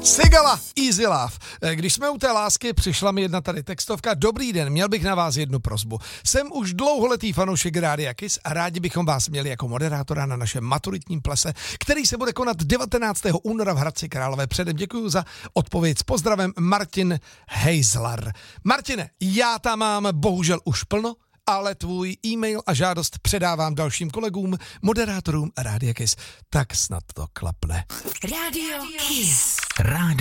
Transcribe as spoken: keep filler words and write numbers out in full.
Sigala, easy love. Když jsme u té lásky, přišla mi jedna tady textovka. Dobrý den, měl bych na vás jednu prosbu. Jsem už dlouholetý fanoušek Rádia Kiss a rádi bychom vás měli jako moderátora na našem maturitním plese, který se bude konat devatenáctého února v Hradci Králové. Předem děkuji za odpověď. S pozdravem Martin Hejzlar. Martine, já tam mám bohužel už plno, ale tvůj e-mail a žádost předávám dalším kolegům, moderátorům Rádia Kiss. Tak snad to klapne. Rádio Kiss. Rádio